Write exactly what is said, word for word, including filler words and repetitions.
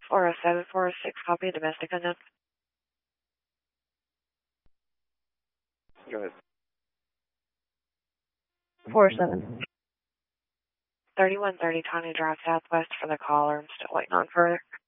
four oh seven, four oh six, copy, domestic unknown. Go ahead. four oh seven. thirty-one thirty Tawny Drive Southwest for the caller. I'm still waiting on further.